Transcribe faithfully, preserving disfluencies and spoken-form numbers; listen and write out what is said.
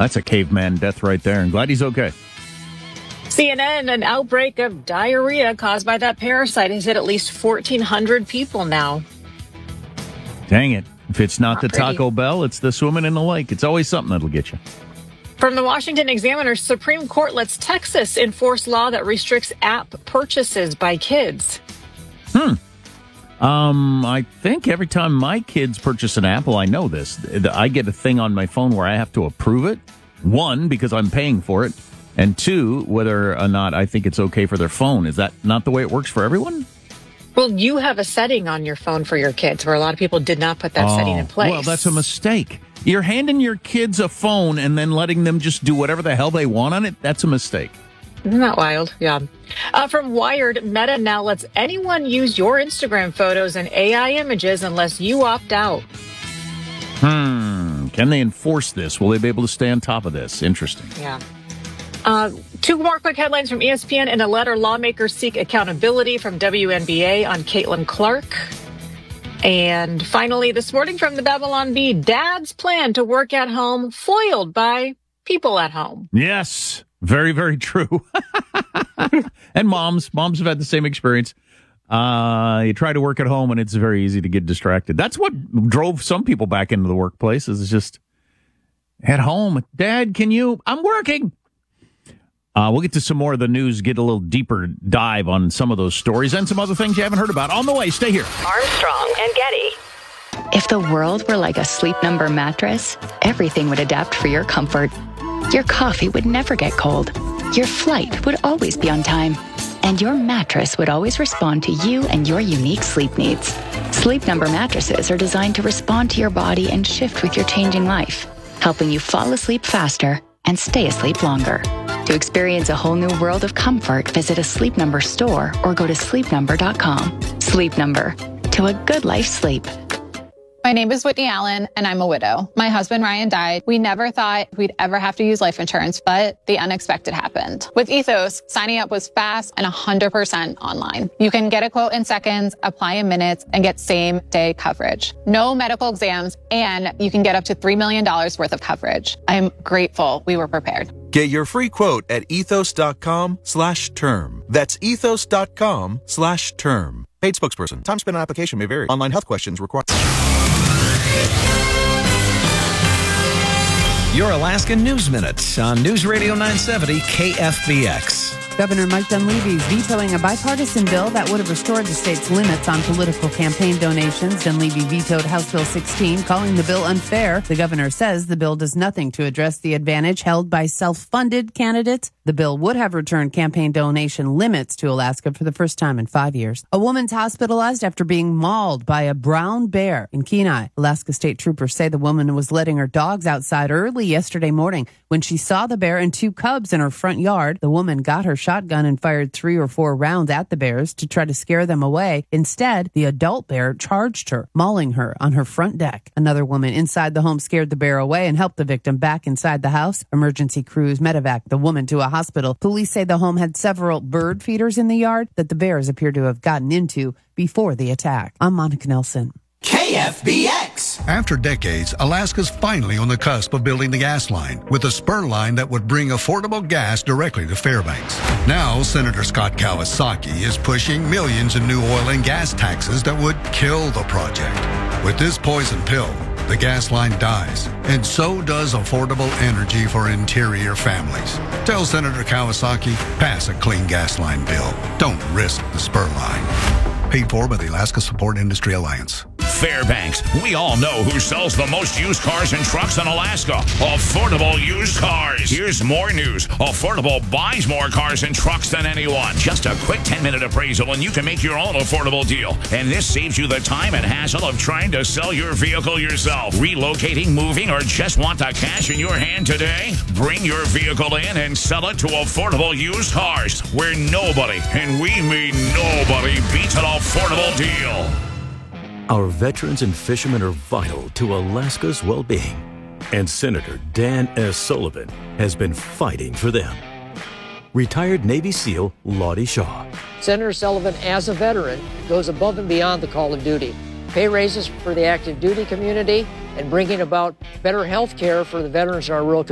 That's a caveman death right there. I'm glad he's okay. C N N, an outbreak of diarrhea caused by that parasite has hit at least fourteen hundred people now. Dang it. If it's not, Not the pretty. Taco Bell, it's the swimming in the lake. It's always something that'll get you. From the Washington Examiner, Supreme Court lets Texas enforce law that restricts app purchases by kids. Hmm. Um, I think every time my kids purchase an Apple, I know this. I get a thing on my phone where I have to approve it. One, because I'm paying for it. And two, whether or not I think it's okay for their phone. Is that not the way it works for everyone? Well, you have a setting on your phone for your kids where a lot of people did not put that oh, setting in place. Well, that's a mistake. You're handing your kids a phone and then letting them just do whatever the hell they want on it. That's a mistake. Isn't that wild? Yeah. Uh, from Wired, Meta now lets anyone use your Instagram photos and A I images unless you opt out. Hmm. Can they enforce this? Will they be able to stay on top of this? Interesting. Yeah. Uh, two more quick headlines from E S P N. In a letter, lawmakers seek accountability from W N B A on Caitlin Clark. And finally, this morning from the Babylon Bee, Dad's plan to work at home foiled by people at home. Yes. Very, very true. And moms. Moms have had the same experience. Uh, you try to work at home and it's very easy to get distracted. That's what drove some people back into the workplace, is just at home. Dad, can you? I'm working. Uh, we'll get to some more of the news, get a little deeper dive on some of those stories and some other things you haven't heard about. On the way, stay here. Armstrong and Getty. If the world were like a Sleep Number mattress, everything would adapt for your comfort. Your coffee would never get cold. Your flight would always be on time. And your mattress would always respond to you and your unique sleep needs. Sleep Number mattresses are designed to respond to your body and shift with your changing life, helping you fall asleep faster and stay asleep longer. To experience a whole new world of comfort, visit a Sleep Number store or go to sleep number dot com. Sleep Number. To a good life sleep. My name is Whitney Allen, and I'm a widow. My husband, Ryan, died. We never thought we'd ever have to use life insurance, but the unexpected happened. With Ethos, signing up was fast and one hundred percent online. You can get a quote in seconds, apply in minutes, and get same-day coverage. No medical exams, and you can get up to three million dollars worth of coverage. I'm grateful we were prepared. Get your free quote at ethos.com slash term. That's ethos.com slash term. Paid spokesperson. Time spent on application may vary. Online health questions required. Your Alaska News Minute on News Radio nine seventy K F B X. Governor Mike Dunleavy is vetoing a bipartisan bill that would have restored the state's limits on political campaign donations. Dunleavy vetoed House Bill sixteen, calling the bill unfair. The governor says the bill does nothing to address the advantage held by self-funded candidates. The bill would have returned campaign donation limits to Alaska for the first time in five years. A woman's hospitalized after being mauled by a brown bear in Kenai. Alaska state troopers say the woman was letting her dogs outside early yesterday morning. When she saw the bear and two cubs in her front yard, the woman got her shotgun and fired three or four rounds at the bears to try to scare them away. Instead, the adult bear charged her, mauling her on her front deck. Another woman inside the home scared the bear away and helped the victim back inside the house. Emergency crews medevac the woman to a hospital. Police say the home had several bird feeders in the yard that the bears appear to have gotten into before the attack. I'm Monica Nelson. K F B X. After decades, Alaska's finally on the cusp of building the gas line with a spur line that would bring affordable gas directly to Fairbanks. Now, Senator Scott Kawasaki is pushing millions in new oil and gas taxes that would kill the project. With this poison pill, the gas line dies, and so does affordable energy for interior families. Tell Senator Kawasaki, pass a clean gas line bill. Don't risk the spur line. Paid for by the Alaska Support Industry Alliance. Fairbanks. We all know who sells the most used cars and trucks in Alaska. Affordable Used Cars. Here's more news. Affordable buys more cars and trucks than anyone. Just a quick ten-minute appraisal and you can make your own affordable deal. And this saves you the time and hassle of trying to sell your vehicle yourself. Relocating, moving, or just want the cash in your hand today? Bring your vehicle in and sell it to Affordable Used Cars, where nobody, and we mean nobody, beats an affordable deal. Our veterans and fishermen are vital to Alaska's well-being, and Senator Dan S. Sullivan has been fighting for them. Retired Navy SEAL Lottie Shaw. Senator Sullivan, as a veteran, goes above and beyond the call of duty. Pay raises for the active duty community and bringing about better health care for the veterans in our rural community.